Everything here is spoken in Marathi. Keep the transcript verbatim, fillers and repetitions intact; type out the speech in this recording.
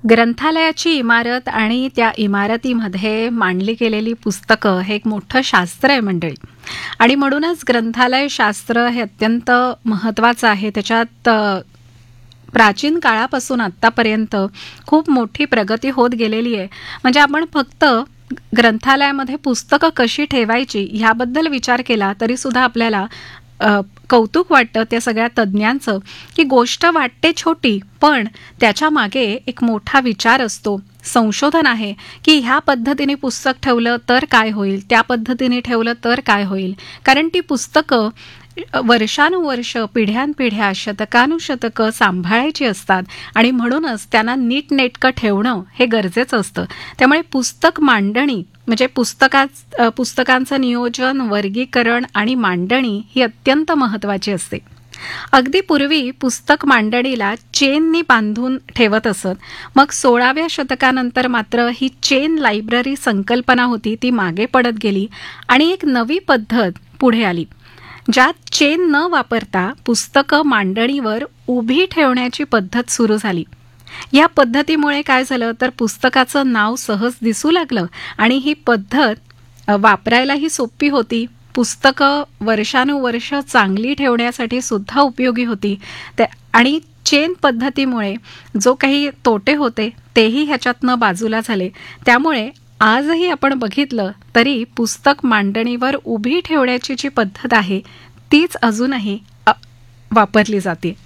ग्रंथालयाची इमारत आणि त्या इमारतीमध्ये मांडली गेलेली पुस्तकं हे एक मोठं शास्त्र आहे मंडळी. आणि म्हणूनच ग्रंथालय शास्त्र हे अत्यंत महत्त्वाचं आहे. त्याच्यात अ, प्राचीन काळापासून आत्तापर्यंत खूप मोठी प्रगती होत गेलेली आहे. म्हणजे आपण फक्त ग्रंथालयामध्ये पुस्तकं कशी ठेवायची ह्याबद्दल विचार केला तरी सुद्धा आपल्याला अ, कौतुक वाटतं त्या सगळ्या तज्ज्ञांचं, की गोष्ट वाटते छोटी पण त्याच्या मागे एक मोठा विचार असतो, संशोधन आहे, की ह्या पद्धतीने पुस्तक ठेवलं तर काय होईल, त्या पद्धतीने ठेवलं तर काय होईल. कारण ती पुस्तकं वर्षानुवर्ष, पिढ्यानपिढ्या, शतकानुशतकं सांभाळायची असतात आणि म्हणूनच त्यांना नीटनेटकं ठेवणं हे गरजेचं असतं. त्यामुळे पुस्तक मांडणी म्हणजे पुस्तकात पुस्तकांचं नियोजन, वर्गीकरण आणि मांडणी ही अत्यंत महत्त्वाची असते. अगदी पूर्वी पुस्तक मांडणीला चेननी बांधून ठेवत असत. मग सोळाव्या शतकानंतर मात्र ही चेन लायब्ररी संकल्पना होती ती मागे पडत गेली आणि एक नवी पद्धत पुढे आली, ज्यात चेन न वापरता पुस्तकं मांडणीवर उभी ठेवण्याची पद्धत सुरू झाली. या पद्धतीमुळे काय झालं तर पुस्तकाचं नाव सहज दिसू लागलं आणि ही पद्धत अ, वापरायलाही सोपी होती. पुस्तकं वर्षानुवर्ष चांगली ठेवण्यासाठी सुद्धा उपयोगी होती. त्या आणि चेन पद्धतीमुळे जो काही तोटे होते तेही ह्याच्यातनं बाजूला झाले. त्यामुळे आजही आपण बघितलं तरी पुस्तक मांडणीवर उभी ठेवण्याची जी पद्धत आहे तीच अजूनही अ, वापरली जाते.